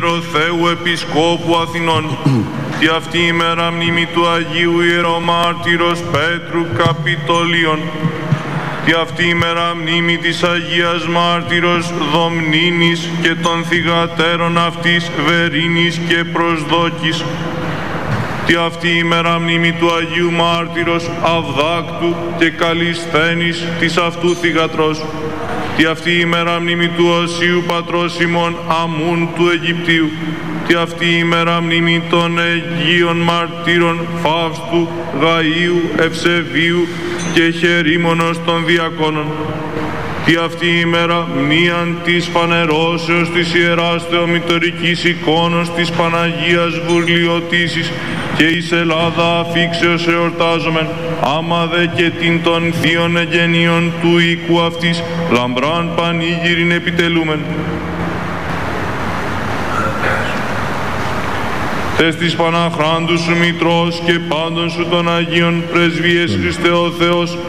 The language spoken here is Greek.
Θεού Επισκόπου Αθηνών, τη αυτή ημέρα μνήμη του Αγίου Ιερομάρτυρος Πέτρου Καπιτολίων, τη αυτή ημέρα μνήμη της Αγίας Μάρτυρος Δομνίνης και των θυγατέρων αυτής Βερίνης και Προσδόκης, τη αυτή ημέρα μνήμη του Αγίου Μάρτυρος Αυδάκτου και Καλισθένης της αυτού θυγατρός, τη αυτή ημέρα μνήμη του Οσίου Πατρός ημών Αμούν του Αιγυπτίου, τη αυτή ημέρα μνήμη των Αιγίων Μαρτύρων Φαύστου, Γαΐου, Ευσεβίου και Χερίμωνος των Διακόνων, τη αυτή ημέρα μνήαν της φανερώσεως της Ιεράς Θεομητορικής εικόνος της Παναγίας Βουρλιωτήσης και εις Ελλάδα αφήξεως εορτάζομεν, άμα δε και την των θείων εγγενείων του οίκου αυτής λαμπράν πανήγυριν επιτελούμεν. Τες της Παναχράντου σου Μητρός και πάντων σου των Αγίων Πρεσβείες Χριστέ ο Θεός,